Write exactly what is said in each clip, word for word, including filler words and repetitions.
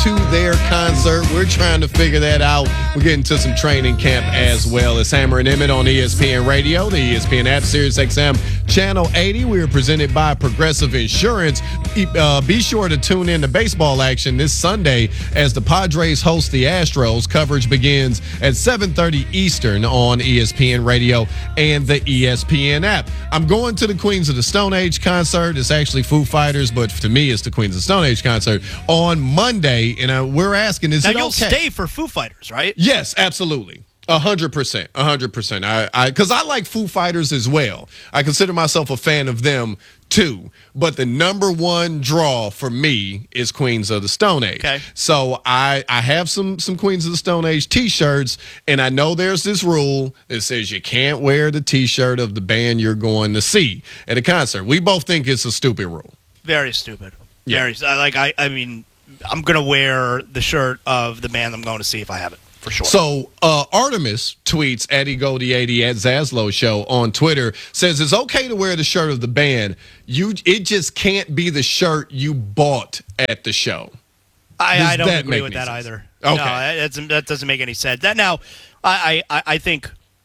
to their concert. We're trying to figure that out. We're getting to some training camp as well. It's Hammer and Emmett on E S P N Radio, the E S P N app, Sirius X M Channel eighty. We are presented by Progressive Insurance. Uh, be sure to tune in to baseball action this Sunday as the Padres host the Astros. Coverage begins at seven thirty Eastern on E S P N Radio and the E S P N app. I'm going to the Queens of the Stone Age concert. It's actually Foo Fighters, but to me, it's the Queens of the Stone Age concert on Monday. And uh, we're asking, is now it you'll okay? stay for Foo Fighters, right? Yes, absolutely. A hundred percent, a hundred percent. I, I, because I like Foo Fighters as well. I consider myself a fan of them too. But the number one draw for me is Queens of the Stone Age. Okay. So I, I have some some Queens of the Stone Age T-shirts, and I know there's this rule that says you can't wear the T-shirt of the band you're going to see at a concert. We both think it's a stupid rule. Very stupid. Yeah. Very. Like I, I mean, I'm gonna wear the shirt of the band I'm going to see if I have it. For sure. So uh, Artemis tweets at E Goldie eighty at Zaslow Show on Twitter, says it's okay to wear the shirt of the band. You, it just can't be the shirt you bought at the show. I, Does I don't that agree make with any that sense? either. Okay. No, that, that doesn't make any sense. That now, I, I, I think,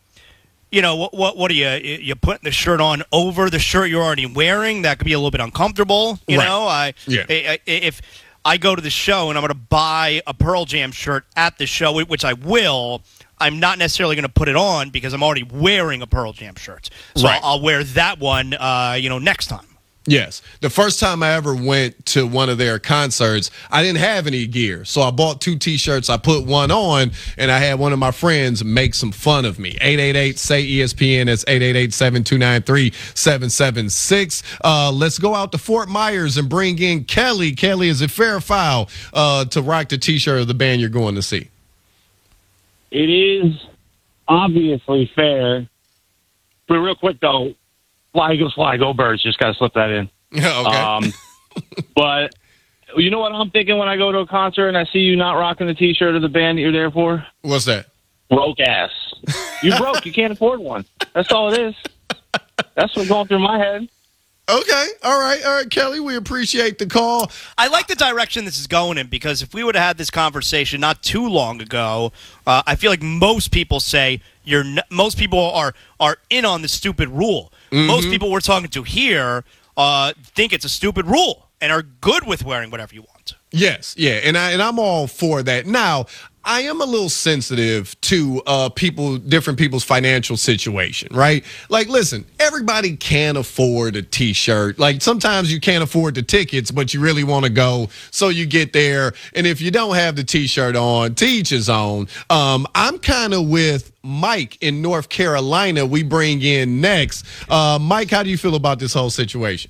you know, what, what, what are you, you putting the shirt on over the shirt you're already wearing? That could be a little bit uncomfortable. You Right. know, I, Yeah. I, if I go to the show and I'm going to buy a Pearl Jam shirt at the show, which I will, I'm not necessarily going to put it on because I'm already wearing a Pearl Jam shirt. So Right. I'll, I'll wear that one, uh, you know, next time. Yes. The first time I ever went to one of their concerts, I didn't have any gear. So I bought two T-shirts. I put one on, and I had one of my friends make some fun of me. eight eight eight, S A Y, E S P N. It's eight eight eight, seven two nine three, seven seven six. Uh, let's go out to Fort Myers and bring in Kelly. Kelly, is it fair or foul uh, to rock the T-shirt of the band you're going to see? It is obviously fair. But real quick, though, fly, go, fly, go, birds. Just got to slip that in. Okay. Um, but you know what I'm thinking when I go to a concert and I see you not rocking the T-shirt of the band that you're there for? What's that? Broke ass. You broke. You can't afford one. That's all it is. That's what's going through my head. Okay. All right. All right, Kelly, we appreciate the call. I like the direction this is going in because if we would have had this conversation not too long ago, uh, I feel like most people say you're. N- most people are are in on the stupid rule. Mm-hmm. Most people we're talking to here uh, think it's a stupid rule and are good with wearing whatever you want. Yes, yeah, and I and I'm all for that. Now, I am a little sensitive to uh, people, different people's financial situation, right? Like, listen, everybody can't afford a T-shirt. Like, sometimes you can't afford the tickets, but you really want to go, so you get there. And if you don't have the T-shirt on, to each his own. Um, I'm kind of with Mike in North Carolina. We bring in next. Uh, Mike, how do you feel about this whole situation?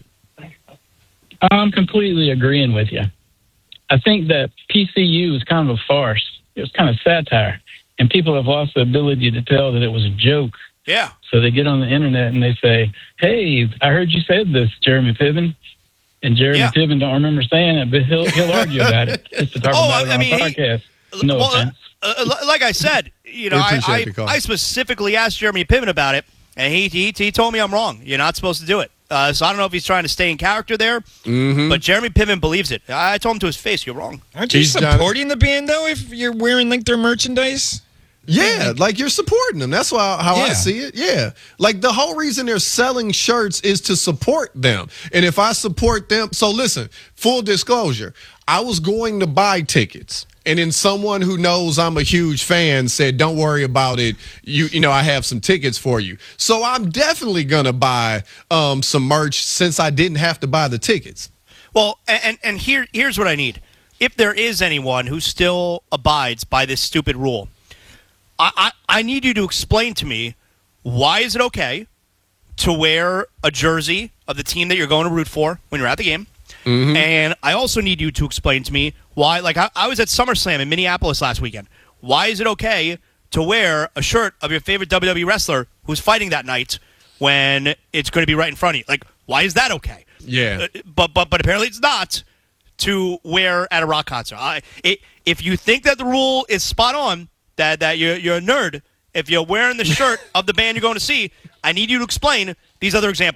I'm completely agreeing with you. I think that P C U is kind of a farce. It was kind of satire, and people have lost the ability to tell that it was a joke. Yeah. So they get on the internet and they say, "Hey, I heard you said this, Jeremy Piven," and Jeremy Yeah. Piven don't remember saying it, but he'll he'll argue about it just to talk Oh, about it I on mean, a he- podcast. No well, offense. uh, uh, like I said, you know, We I, appreciate the call. I, I specifically asked Jeremy Piven about it, and he, he he told me I'm wrong. You're not supposed to do it. Uh, so I don't know if he's trying to stay in character there, Mm-hmm. but Jeremy Piven believes it. I told him to his face, you're wrong. Aren't you He's done it. supporting the band, though, if you're wearing, like, their merchandise? Yeah, like you're supporting them. That's why, how I Yeah. see it. Yeah. Like the whole reason they're selling shirts is to support them. And if I support them, so listen, full disclosure, I was going to buy tickets. And then someone who knows I'm a huge fan said, don't worry about it. You you know, I have some tickets for you. So I'm definitely going to buy um, some merch since I didn't have to buy the tickets. Well, and and here here's what I need. If there is anyone who still abides by this stupid rule, I, I, I need you to explain to me why is it okay to wear a jersey of the team that you're going to root for when you're at the game. Mm-hmm. And I also need you to explain to me why, like I, I was at SummerSlam in Minneapolis last weekend. Why is it okay to wear a shirt of your favorite W W E wrestler who's fighting that night when it's going to be right in front of you? Like, why is that okay? Yeah. Uh, but but but apparently it's not to wear at a rock concert. I, it, if you think that the rule is spot on, that that you're you're a nerd. If you're wearing the shirt of the band you're going to see, I need you to explain these other examples to me.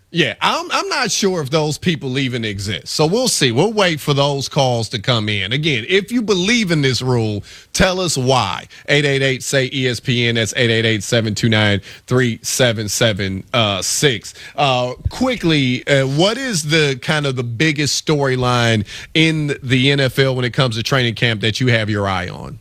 Yeah, I'm I'm not sure if those people even exist. So we'll see. We'll wait for those calls to come in. Again, if you believe in this rule, tell us why. eight eight eight, S A Y, E S P N. That's eight eight eight, seven two nine, three seven seven six. Uh, quickly, uh, what is the kind of the biggest storyline in the N F L when it comes to training camp that you have your eye on?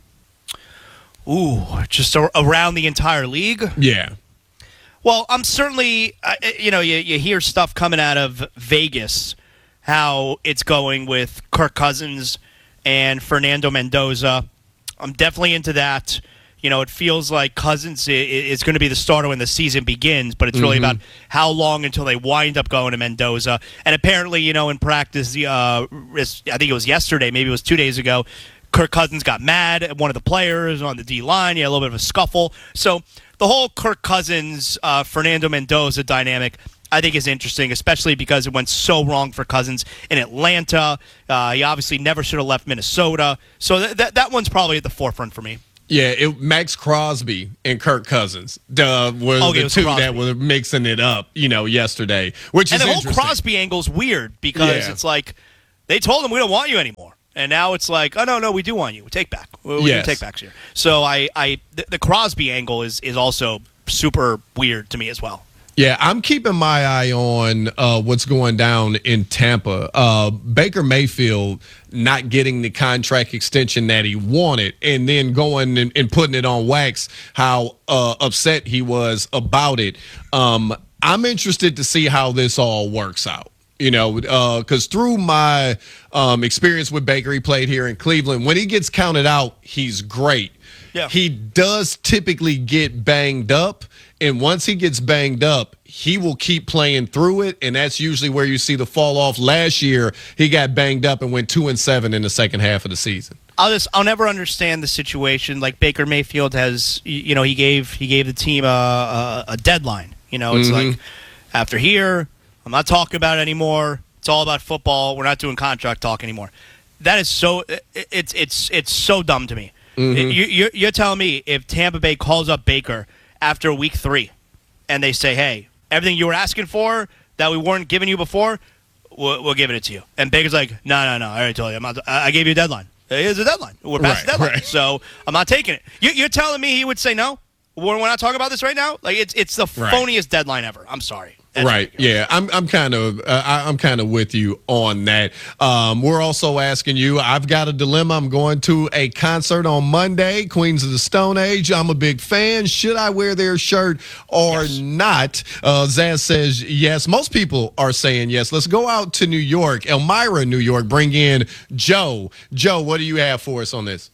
Ooh, just a- around the entire league? Yeah. Well, I'm certainly, uh, you know, you, you hear stuff coming out of Vegas, how it's going with Kirk Cousins and Fernando Mendoza. I'm definitely into that. You know, it feels like Cousins is going to be the starter when the season begins, but it's really mm-hmm. about how long until they wind up going to Mendoza. And apparently, you know, in practice, uh, I think it was yesterday, maybe it was two days ago, Kirk Cousins got mad at one of the players on the D-line. He had a little bit of a scuffle. So the whole Kirk Cousins, uh, Fernando Mendoza dynamic, I think is interesting, especially because it went so wrong for Cousins in Atlanta. Uh, he obviously never should have left Minnesota. So th- that that one's probably at the forefront for me. Yeah, it, Max Crosby and Kirk Cousins uh, were okay, the two Crosby. that were mixing it up, you know, yesterday. Which and is the whole interesting. Crosby angle's weird because yeah. it's like they told him we don't want you anymore. And now it's like, oh, no, no, we do want you. Take back. We yes. do take backs here. So I, I the, the Crosby angle is, is also super weird to me as well. Yeah, I'm keeping my eye on uh, what's going down in Tampa. Uh, Baker Mayfield not getting the contract extension that he wanted and then going and, and putting it on wax, how uh, upset he was about it. Um, I'm interested to see how this all works out. You know, because uh, through my um, experience with Baker, he played here in Cleveland. When he gets counted out, he's great. Yeah. He does typically get banged up. And once he gets banged up, he will keep playing through it. And that's usually where you see the fall off. Last year, he got banged up and went two and seven in the second half of the season. I'll just I'll never understand the situation. Like Baker Mayfield has, you know, he gave he gave the team a, a, a deadline. You know, it's Mm-hmm. like after here, I'm not talking about it anymore. It's all about football. We're not doing contract talk anymore. That is so it, it's it's it's so dumb to me. Mm-hmm. You, you're, you're telling me if Tampa Bay calls up Baker after week three and they say, hey, everything you were asking for that we weren't giving you before, we're, we're giving it to you. And Baker's like, no, no, no, I already told you. I'm not, I gave you a deadline. Here's a deadline. We're past right, the deadline. Right. So I'm not taking it. You, you're telling me he would say no? We're, we're not talking about this right now? Like it's it's the right. phoniest deadline ever. I'm sorry. That's right. ridiculous. Yeah. I'm. I'm kind of. Uh, I, I'm kind of with you on that. Um, we're also asking you. I've got a dilemma. I'm going to a concert on Monday. Queens of the Stone Age. I'm a big fan. Should I wear their shirt or yes. not? Uh, Zaz says yes. Most people are saying yes. Let's go out to New York, Elmira, New York. Bring in Joe. Joe, what do you have for us on this?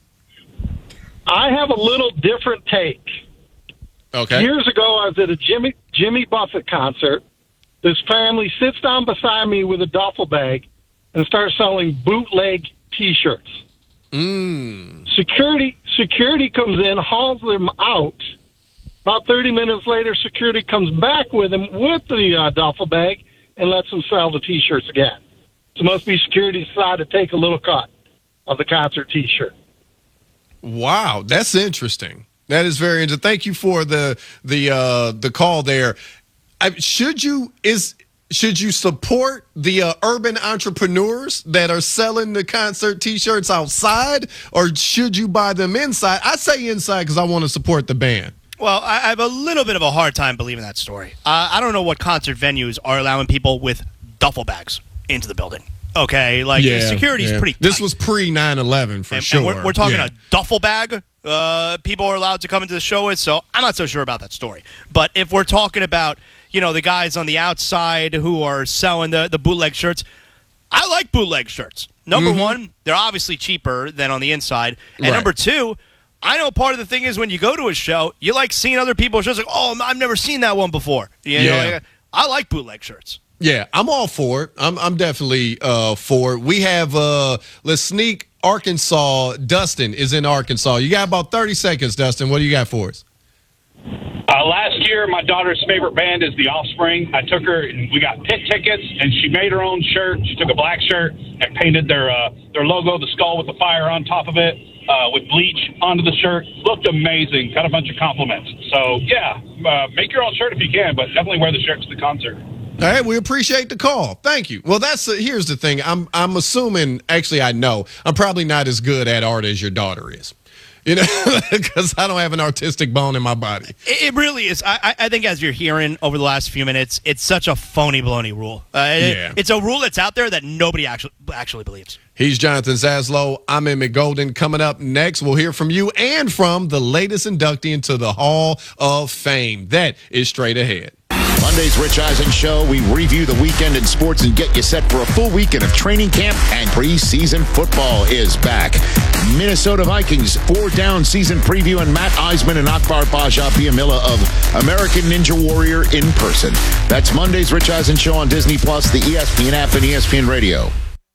I have a little different take. Okay. Years ago, I was at a Jimmy Jimmy Buffett concert. This family sits down beside me with a duffel bag and starts selling bootleg T-shirts. Mm. Security security comes in, hauls them out. About thirty minutes later, security comes back with them with the uh, duffel bag and lets them sell the T-shirts again. So it must be security decided to take a little cut of the concert T-shirt. Wow, that's interesting. That is very interesting. Thank you for the the uh, the call there. I, should you is should you support the uh, urban entrepreneurs that are selling the concert T-shirts outside, or should you buy them inside? I say inside because I want to support the band. Well, I I have a little bit of a hard time believing that story. Uh, I don't know what concert venues are allowing people with duffel bags into the building. Okay, like Yeah, security's yeah. pretty tight. This was pre nine eleven for and, sure. and we're, we're talking Yeah. a duffel bag. Uh, people are allowed to come into the show with, so I'm not so sure about that story. But if we're talking about, you know, the guys on the outside who are selling the, the bootleg shirts, I like bootleg shirts. Number Mm-hmm. one, they're obviously cheaper than on the inside. And Right. number two, I know part of the thing is when you go to a show, you like seeing other people's shirts. Like, oh, I've never seen that one before. You know, Yeah. like, I like bootleg shirts. Yeah, I'm all for it. I'm I'm definitely uh, for it. We have uh, let's sneak Arkansas. Dustin is in Arkansas. You got about thirty seconds, Dustin. What do you got for us? Uh, last year, my daughter's favorite band is The Offspring. I took her, and we got pit tickets, and she made her own shirt. She took a black shirt and painted their uh, their logo, the skull with the fire on top of it, uh, with bleach onto the shirt. Looked amazing. Got a bunch of compliments. So, yeah, uh, make your own shirt if you can, but definitely wear the shirt to the concert. All right, we appreciate the call. Thank you. Well, that's the, here's the thing. I'm I'm assuming. Actually, I know I'm probably not as good at art as your daughter is. You know, because I don't have an artistic bone in my body. It, it really is. I, I think as you're hearing over the last few minutes, it's such a phony baloney rule. Uh, it, yeah. It's a rule that's out there that nobody actually actually believes. He's Jonathan Zaslow. I'm Emmett Golden. Coming up next, we'll hear from you and from the latest inductee into the Hall of Fame. That is straight ahead. Monday's Rich Eisen Show, we review the weekend in sports and get you set for a full weekend of training camp, and preseason football is back. Minnesota Vikings four-down season preview, and Matt Eisman and Akbar Baja Biamila of American Ninja Warrior in person. That's Monday's Rich Eisen Show on Disney Plus, the E S P N app, and E S P N Radio.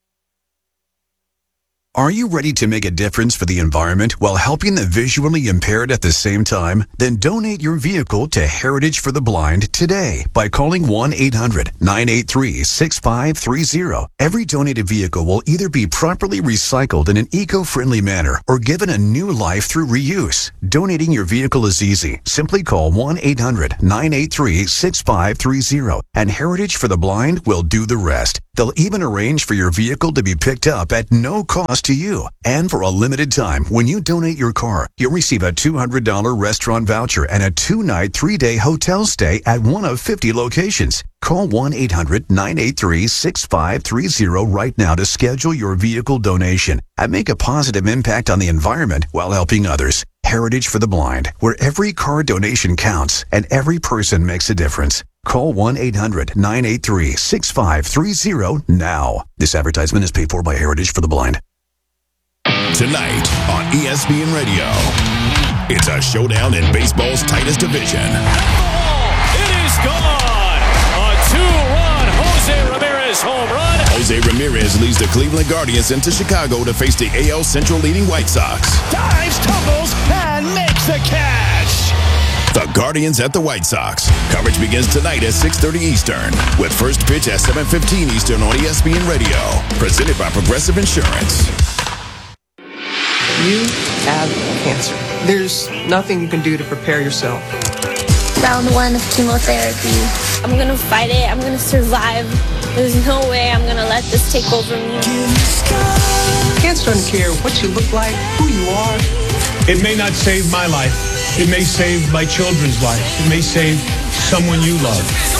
Are you ready to make a difference for the environment while helping the visually impaired at the same time? Then donate your vehicle to Heritage for the Blind today by calling one eight hundred nine eight three six five three zero. Every donated vehicle will either be properly recycled in an eco-friendly manner or given a new life through reuse. Donating your vehicle is easy. Simply call one eight hundred nine eight three six five three zero and Heritage for the Blind will do the rest. They'll even arrange for your vehicle to be picked up at no cost to you. And for a limited time, when you donate your car, you'll receive a two hundred dollars restaurant voucher and a two-night, three-day hotel stay at one of fifty locations. Call one eight hundred nine eight three six five three zero right now to schedule your vehicle donation and make a positive impact on the environment while helping others. Heritage for the Blind, where every car donation counts and every person makes a difference. Call one eight hundred nine eight three six five three zero now. This advertisement is paid for by Heritage for the Blind. Tonight on E S P N Radio, it's a showdown in baseball's tightest division. It is gone! A two-run Jose Ramirez home run. Jose Ramirez leads the Cleveland Guardians into Chicago to face the A L Central leading White Sox. Dives, tumbles, and makes the catch! The Guardians at the White Sox. Coverage begins tonight at six thirty Eastern, with first pitch at seven fifteen Eastern on E S P N Radio. Presented by Progressive Insurance. You have cancer. There's nothing you can do to prepare yourself. Round one of chemotherapy. I'm gonna fight it. I'm gonna survive. There's no way I'm gonna let this take over me. Cancer doesn't care what you look like, who you are. It may not save my life. It may save my children's life. It may save someone you love.